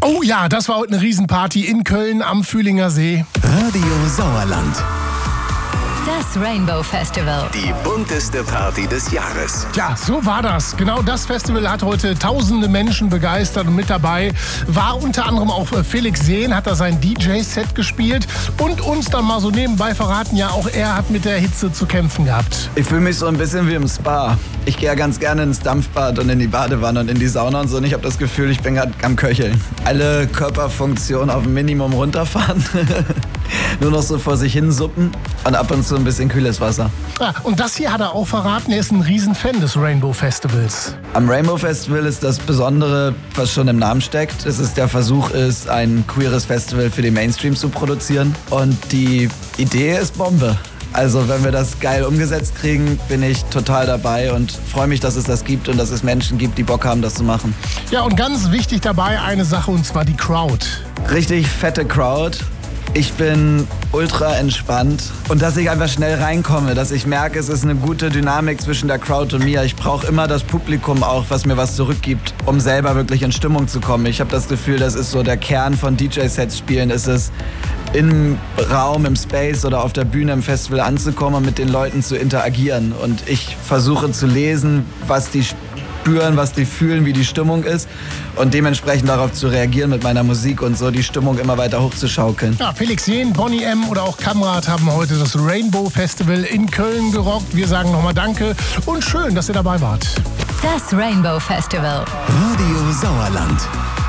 Oh ja, das war heute eine Riesenparty in Köln am Fühlinger See. Radio Sauerland. Das Rainbow Festival. Die bunteste Party des Jahres. Ja, so war das. Genau das Festival hat heute tausende Menschen begeistert und mit dabei war unter anderem auch Felix Jähn, hat da sein DJ-Set gespielt und uns dann mal so nebenbei verraten, ja, auch er hat mit der Hitze zu kämpfen gehabt. Ich fühle mich so ein bisschen wie im Spa. Ich gehe ja ganz gerne ins Dampfbad und in die Badewanne und in die Sauna und so und ich habe das Gefühl, ich bin gerade am Köcheln. Alle Körperfunktionen auf ein Minimum runterfahren. Nur noch so vor sich hin suppen und ab und zu ein bisschen kühles Wasser. Ja, und das hier hat er auch verraten, er ist ein Riesenfan des Rainbow Festivals. Am Rainbow Festival ist das Besondere, was schon im Namen steckt. Es ist der Versuch, ein queeres Festival für den Mainstream zu produzieren. Und die Idee ist Bombe. Also wenn wir das geil umgesetzt kriegen, bin ich total dabei und freue mich, dass es das gibt und dass es Menschen gibt, die Bock haben, das zu machen. Ja, und ganz wichtig dabei eine Sache, und zwar die Crowd. Richtig fette Crowd. Ich bin ultra entspannt und dass ich einfach schnell reinkomme, dass ich merke, es ist eine gute Dynamik zwischen der Crowd und mir. Ich brauche immer das Publikum auch, was mir was zurückgibt, um selber wirklich in Stimmung zu kommen. Ich habe das Gefühl, das ist so der Kern von DJ-Sets spielen, ist es im Raum, im Space oder auf der Bühne im Festival anzukommen und mit den Leuten zu interagieren. Und ich versuche zu lesen, was die spüren, was die fühlen, wie die Stimmung ist und dementsprechend darauf zu reagieren mit meiner Musik und so die Stimmung immer weiter hochzuschaukeln. Ja, Felix Jähn, Bonnie M. oder auch Kamrat haben heute das Rainbow Festival in Köln gerockt. Wir sagen nochmal Danke und schön, dass ihr dabei wart. Das Rainbow Festival. Radio Sauerland.